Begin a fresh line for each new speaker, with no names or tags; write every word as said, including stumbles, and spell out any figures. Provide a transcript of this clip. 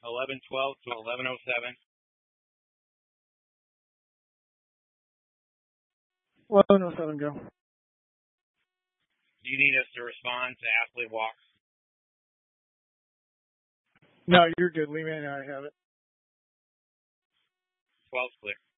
eleven twelve to eleven oh seven.
eleven oh seven, go.
Do you need us to respond to athlete walks?
No, you're good. Lee Man and I have it.
twelve's clear.